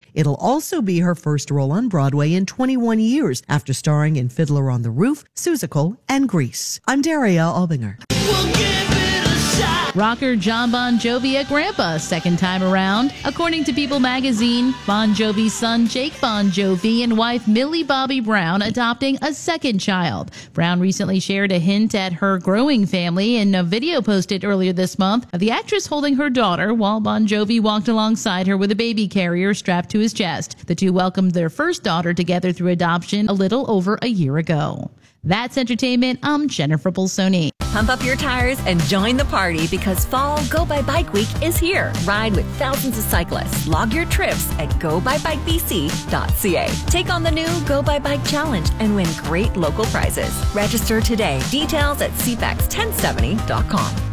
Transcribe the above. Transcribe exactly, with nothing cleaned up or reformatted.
It'll also be her first role on Broadway in twenty-one years after starring in Fiddler on the Roof, Seussical, and Grease. I'm Daria Albinger. We'll give it a shot. Rocker John Bon Jovi a grandpa second time around. According to People magazine, Bon Jovi's son Jake Bon Jovi and wife Millie Bobby Brown adopting a second child. Brown recently shared a hint at her growing family in a video posted earlier this month of the actress holding her daughter while Bon Jovi walked alongside her with a baby carrier strapped to his chest. The two welcomed their first daughter together through adoption a little over a year ago. That's entertainment. I'm Jennifer Bolsoni. Pump up your tires and join the party because Fall Go By Bike Week is here. Ride with thousands of cyclists. Log your trips at go by bike b c dot c a. Take on the new Go By Bike Challenge and win great local prizes. Register today. Details at c fax ten seventy dot com.